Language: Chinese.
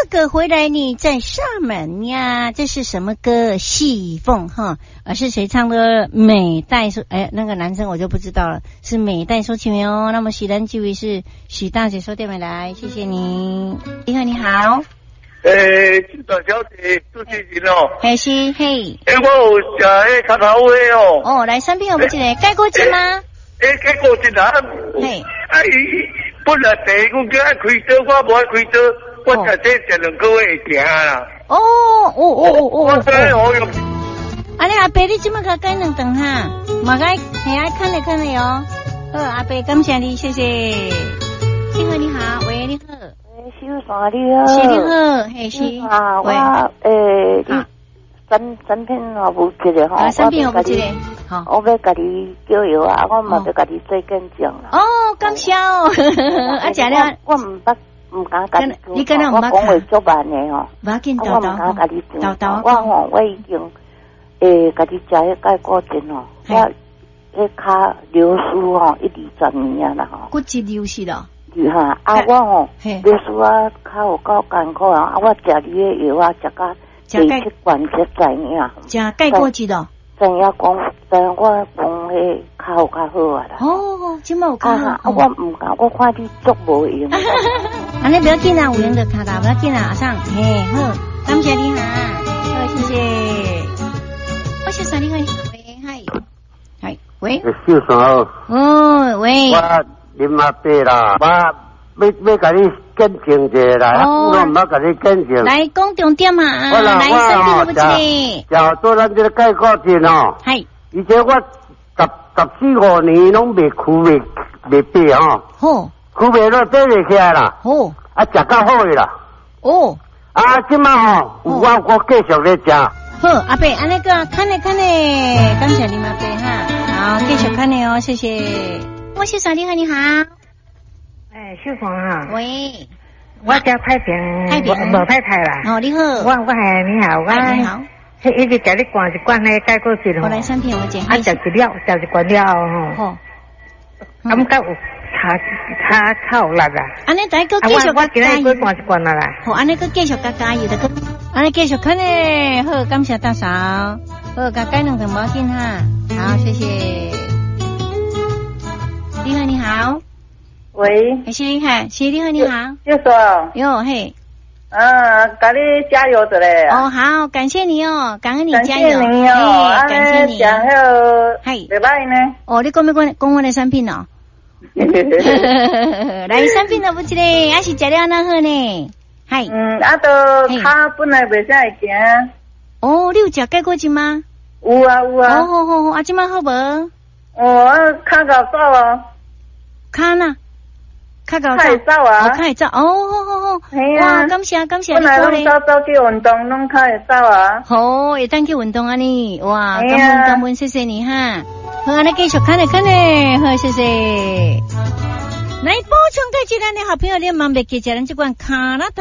哥回来你在上门呀，这是什么歌？戏凤哈，是谁唱的？美代说，那个男生我就不知道了，是美代说起没有？那么许丹这位是许大姐说电话来，谢谢你。你好，你好。 大小姐，主持人哦。 嘿是嘿。 我有吃迄卡头尾哦。 哦，来三片有不记得？盖过节吗？ 盖过节啊。嘿。本来第一我叫爱开刀，我无爱开刀，我才这2个月会行啦。我真好用。 安尼阿伯，你即马甲改2顿哈，嘛该嘿爱看咧哦。好，阿伯感谢你，谢谢。你好，你好，喂，你好。 小三你好。 是你好，嘿是。 我三片我无一个吼。 三片我无一个。好， 我要甲你叫药啊，我嘛要甲你做见证啦。 哦，感谢哦。啊，食了。我唔敢甲你做。 你敢若唔捌？ 我讲话足慢的吼。 无要紧，豆豆。 我唔敢甲你做。 豆豆。 我已經甲你食迄钙骨精吼，我迄骹流失吼1-20年啦吼。 骨质流失咯。 哈，我吼流失啊，骹有够艰苦啊！我食你迄药啊，食甲第7罐才知影。 食钙骨质咯。 知影讲，我讲迄骹有较好啊啦。 哦，即摆有较好。 我唔敢，我看你足无用。 安尼不要紧啊，有用就卡打，不要紧啊，阿桑，嘿好，感谢你哈，好谢谢。我小三你好，你好，喂，嗨，喂。 小三好。 哦，喂。 我林阿伯啦，我要甲你见证一下啦，我唔捌甲你见证。 来讲重点嘛，来三片都不记。 就做咱这个钙骨精哦。 系。 而且我14-15年拢未哭未闭吼。 好。 哭未落跌袂起来啦。 好。 啊，食较好的啦。 哦。 啊，即摆吼，我继续咧食。 好，阿伯，安那个看咧，感谢你阿伯哈，好，继续看咧哦，谢谢。我小三你好，你好。 小芳哈。 喂。 我叫太平，无太太啦。 哦，你好。 我系你好， 你好。 一直叫你灌一罐迄钙骨精吼。 我来3片，我讲。 啊，食一罐了吼。 好。 感觉有较有力啦。 安尼再个继续我今日过灌一罐啦。 好，安尼个继续加油的个，安尼继续看咧。好，感谢大嫂。好，加改2顿毛巾哈。好，谢谢。你好，你好。 喂。 是你好，是你好，你好。 就说。 哟嘿。 给你加油的嘞。 哦，好，感谢你哦，感恩你加油。 感谢你哦， 感谢你。 然后，礼拜呢？ 哦，你讲我的产品哦。来3片都不记得，还是食了那好呢？嗨。 都脚本来袂啥会行。 哦，你有食钙骨精吗？ 有啊。 好，啊，今摆好无？ 脚搞走啊。 脚哪？脚搞走。 脚会走啊。 脚会走。好。哇，感谢。 本来拢走去运动，拢脚会走啊。 好，会当去运动啊你。哇，感恩，谢谢你哈。好，那继续看咧，好，谢谢。来补充给这个的好朋友，你忙别记，咱这款卡拉。